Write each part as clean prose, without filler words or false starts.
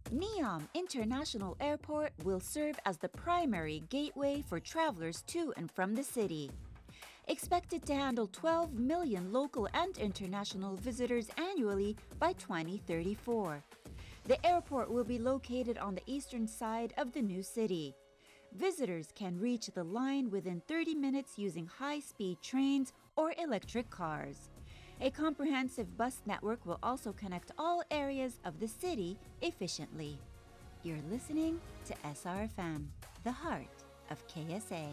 Neom International Airport will serve as the primary gateway for travelers to and from the city. Expected to handle 12 million local and international visitors annually by 2034. The airport will be located on the eastern side of the new city. Visitors can reach the line within 30 minutes using high-speed trains or electric cars. A comprehensive bus network will also connect all areas of the city efficiently. You're listening to SRFM, the heart of KSA.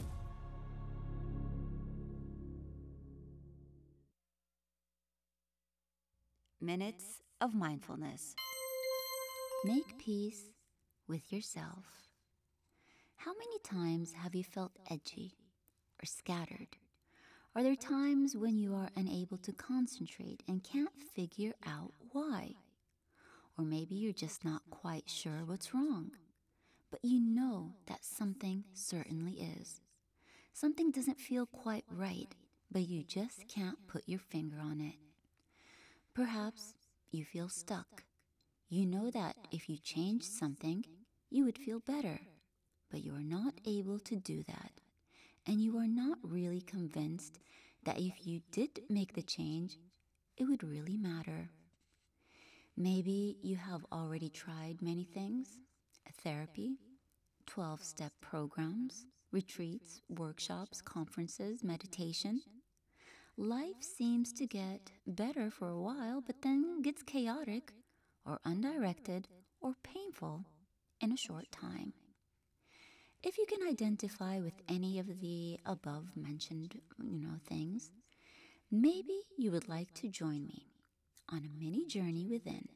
Minutes of mindfulness. Make peace with yourself. How many times have you felt edgy or scattered? Are there times when you are unable to concentrate and can't figure out why? Or maybe you're just not quite sure what's wrong, but you know that something certainly is. Something doesn't feel quite right, but you just can't put your finger on it. Perhaps you feel stuck. You know that if you changed something, you would feel better, but you are not able to do that. And you are not really convinced that if you did make the change, it would really matter. Maybe you have already tried many things: therapy, 12-step programs, retreats, workshops, conferences, meditation. Life seems to get better for a while, but then gets chaotic or undirected or painful in a short time. If you can identify with any of the above mentioned, things, maybe you would like to join me on a mini journey within.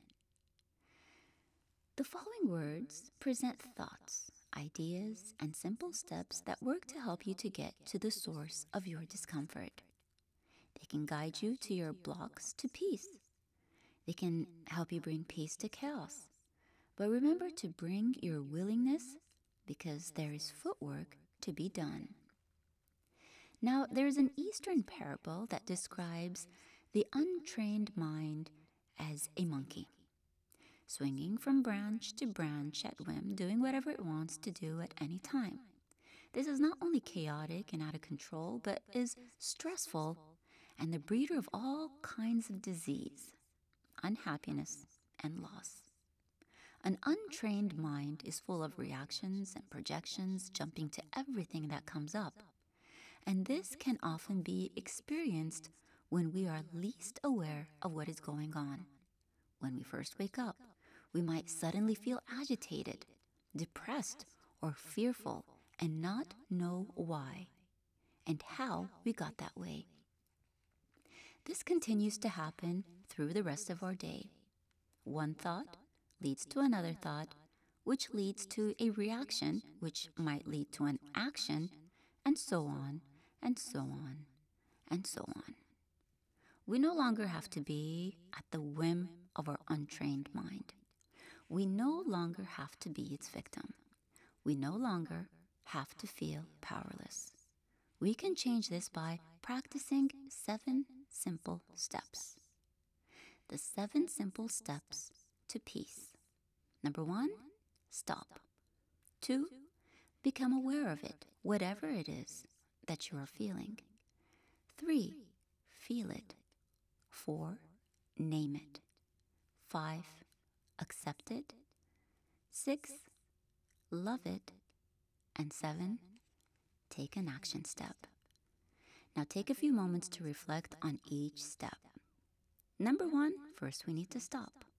The following words present thoughts, ideas, and simple steps that work to help you to get to the source of your discomfort. They can guide you to your blocks to peace. They can help you bring peace to chaos. But remember to bring your willingness, because there is footwork to be done. Now, there is an Eastern parable that describes the untrained mind as a monkey, swinging from branch to branch at whim, doing whatever it wants to do at any time. This is not only chaotic and out of control, but is stressful and the breeder of all kinds of disease, unhappiness, and loss. An untrained mind is full of reactions and projections, jumping to everything that comes up. And this can often be experienced when we are least aware of what is going on. When we first wake up, we might suddenly feel agitated, depressed, or fearful and not know why and how we got that way. This continues to happen through the rest of our day. One thought leads to another thought, which leads to a reaction, which might lead to an action, and so on, and so on, and so on. We no longer have to be at the whim of our untrained mind. We no longer have to be its victim. We no longer have to feel powerless. We can change this by practicing 7 simple steps. The 7 simple steps to peace. Number 1, stop. 2, become aware of it, whatever it is that you are feeling. 3, feel it. 4, name it. 5, accept it. 6, love it. And 7, take an action step. Now take a few moments to reflect on each step. Number 1, first we need to stop.